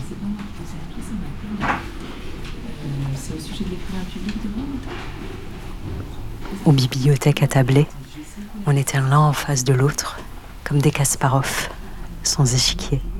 c'est pas moi qui posais la question, c'est au sujet de l'écrivain public de Rome. Aux bibliothèques attablées, on était l'un en face de l'autre, comme des Kasparov, sans échiquier.